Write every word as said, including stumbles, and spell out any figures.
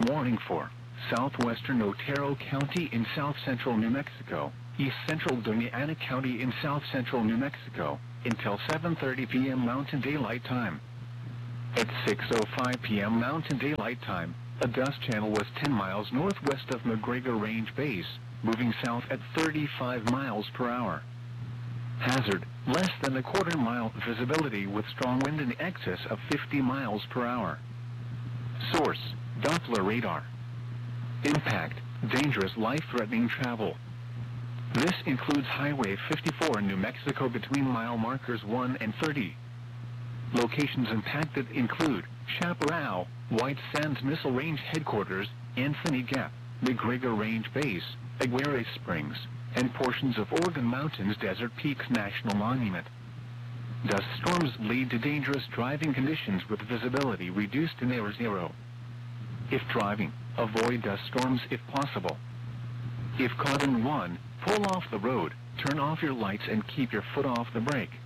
Warning for southwestern Otero County in south-central New Mexico, east-central Doña Ana County in south-central New Mexico, until seven thirty p m Mountain Daylight Time. At six oh five p m Mountain Daylight Time, a dust channel was ten miles northwest of McGregor Range Base, moving south at thirty-five miles per hour. Hazard, less than a quarter mile visibility with strong wind in excess of fifty miles per hour. Source, Doppler radar. Impact, dangerous life-threatening travel. This includes Highway fifty-four in New Mexico between mile markers one and thirty. Locations impacted include Chaparral, White Sands Missile Range Headquarters, Anthony Gap, McGregor Range Base, Aguirre Springs, and portions of Organ Mountains Desert Peaks National Monument. Dust storms lead to dangerous driving conditions with visibility reduced to near zero. If driving, avoid dust storms if possible. If caught in one, pull off the road, turn off your lights and keep your foot off the brake.